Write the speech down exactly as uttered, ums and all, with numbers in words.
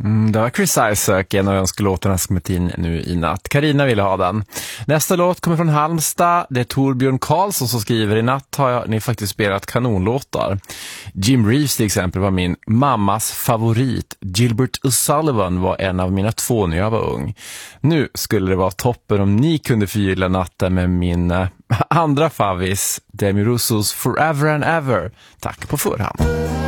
Mm, det var Chris Isaac, en av önskelåtarna som kommit in nu i natt. Carina ville ha den. Nästa låt kommer från Halmstad. Det är Torbjörn Karlsson som skriver: i natt har jag, ni faktiskt spelat kanonlåtar. Jim Reeves till exempel var min mammas favorit. Gilbert O'Sullivan var en av mina två när jag var ung. Nu skulle det vara toppen om ni kunde förgylla natten med min äh, andra favvis, Demi Russos Forever and Ever. Tack på förhand.